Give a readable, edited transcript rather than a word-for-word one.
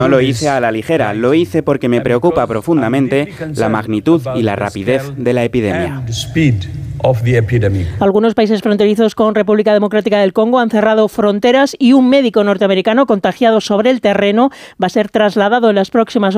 No lo hice a la ligera, lo hice porque me preocupa profundamente la magnitud y la rapidez de la epidemia. Algunos países fronterizos con República Democrática del Congo han cerrado fronteras y un médico norteamericano contagiado sobre el terreno va a ser trasladado en las próximas horas